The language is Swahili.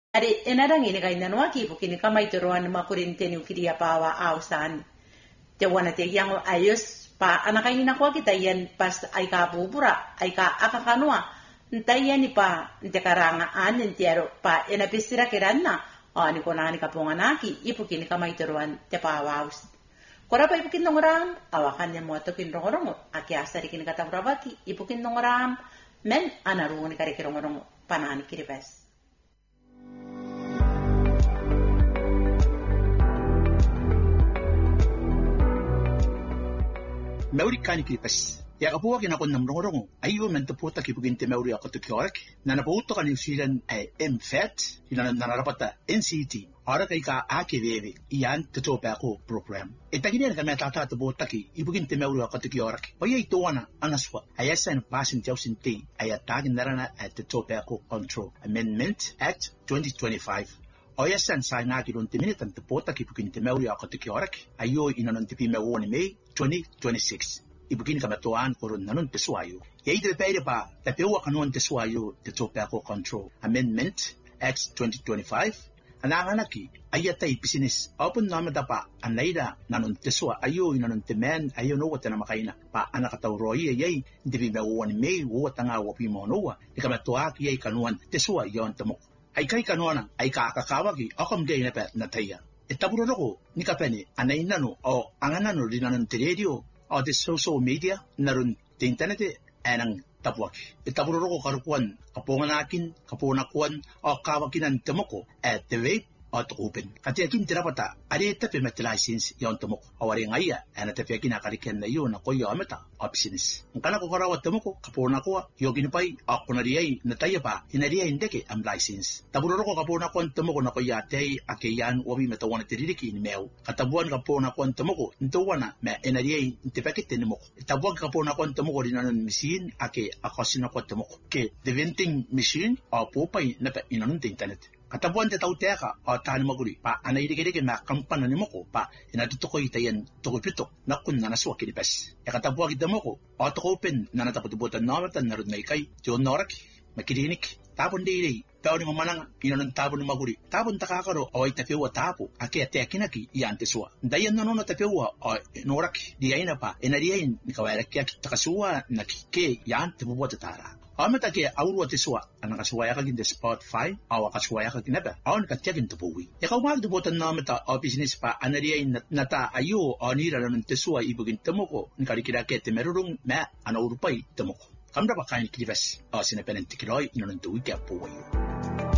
Ari enarang ini kay nanwa ki bukini kamay turuan makurinte ni kiriya pawa ausan. Te wana te yang ayos pa anakay ni nakwa kita yan pas ay ka bubura ay ka akakanwa. Ntay yan pa nte karangaan ntiaro pa enapisira kiranna. Ani ko nani kapunganaki ipukini kamay turuan te pawa aus. Kora pa ipukin nongram awakan niya mo to kinrongorongo akiasa ri kinakatabravaki ipukin nongram men anaru ni kare kirongorongo panani kiribes. Mauri kani kipas. Ya kapuwa kinakon ng rongorong ayo menteputa kipuginte mauri ako tukiorek na naputo ka New Zealand ay MFAT nanarapata NCT ora kay ka AKVV iyan tutopa ako program. Itagini na kami tatatabuta ki ipuginte mauri ako tukiorek o yay tuwana anaswa ayasan passing jausinti ay atagin narana at tutopa ako control Amendment Act 2025. Oyasan sa nagilon timinitan tapota kipuginte mauri ako tukiorek ayo inanontipi mawoni May 2026. Ibugin kamatuan koron nanon tesuayo. Yaidre pere pa tapewa kanon tesuayo the tobacco control Amendment Act 2025. Ananganaki ayatay business open namada pa anaida nanon tesua ayo inanon temen ayo no wata na makaina pa anakatawroy yay hindi bibawan may wata nga wapi mo noa ikamatuak yay kanuan tesua yon tamok ay kay kanuana ay kakakawagi akam gay na pa nataya itaburo ko ni kapeni anay nano o anganano dinanon radio o the social media naron the internet anang tabuak. Itaburo ko karukuan kapunganakin, kapunakuan o kawakinan tamoko at the vape o tukupin. Katiyakin tirapata, adi tapi met license yon tamoko. Awari ngaya, ana tapi kinakarikan na yun ako yung amata o business. Ang kana ko karawat tamoko, kapunakuwa, yogin pa'y ako na riyay nataya pa, hinariyay hindi ang license. Taburo ko kapunakuan tamoko na ko yatay akayan wabi matawan at tiririki ni Meo. Katabuan kapunakuan tamoko, ntawana ma inariyay intipakit ni mo. Tabuan kapunakuan tamoko rin nanon machine ake akasinakot tamoko. Ke the vending machine o pupay na pa inanon internet. Katabuan te tau teka o tahan maguri pa anay dikidiki na kampana ni moko pa inatutukoy tayan tukupitok na kun na naswa kinipes. E katabuan kita moko o tukupen na nataputubutan namatan narod may kay John Norak makilinik tapon di tao ni mamanang inanon tapon ni maguri tapon takakaro o ay tapiwa tapo ake ate akinaki iyan teswa. Dayan nanon tapiwa o Norak di ay na pa inariyain ni kawarak kaya takasuwa na kike yan tapubuwa tatara. Amata ke aurwa teswa anang kasuwaya kagin the Spotify awa kasuwaya kagin naba awan katyakin tupuwi. Ikaw magdubutan namata o business pa anariyay nata ayo o nira naman teswa ibugin tamoko nkarikira ke temerurong ma anaurupay tamoko. Kamda pa kain kilibas o sinapenang tikiroy inanong tuwi kaya puwayo.